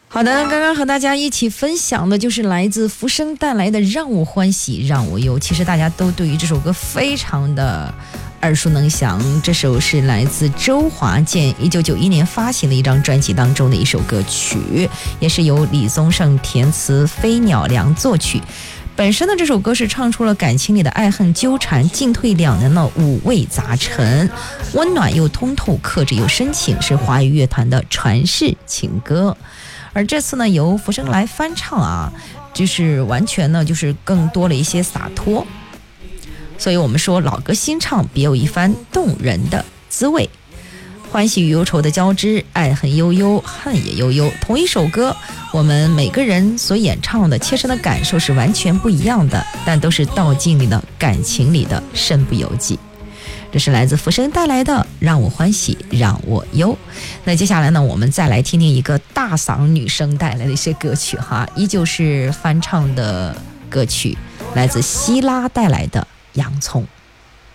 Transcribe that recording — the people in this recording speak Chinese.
好的，刚刚和大家一起分享的就是来自福生带来的《让我欢喜让我忧》。其实大家都对于这首歌非常的耳熟能详，这首是来自周华健1991年发行的一张专辑当中的一首歌曲，也是由李宗盛填词，飞鸟良作曲。本身的这首歌是唱出了感情里的爱恨纠缠、进退两难的五味杂陈，温暖又通透，克制又深情，是华语乐坛的传世情歌。而这次呢，由福生来翻唱啊，就是完全呢，就是更多了一些洒脱。所以我们说老歌新唱，别有一番动人的滋味。欢喜与忧愁的交织，爱恨悠悠，恨也悠悠。同一首歌，我们每个人所演唱的切身的感受是完全不一样的，但都是道尽里的感情里的身不由己。这是来自福生带来的《让我欢喜让我忧》。那接下来呢，我们再来听听一个大嗓女生带来的一些歌曲哈，依旧是翻唱的歌曲，来自希拉带来的《洋葱》。